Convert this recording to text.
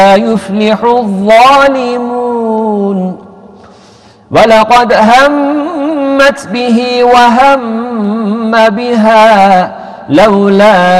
يفلح الظالمون ولقد همت به وهم بها لولا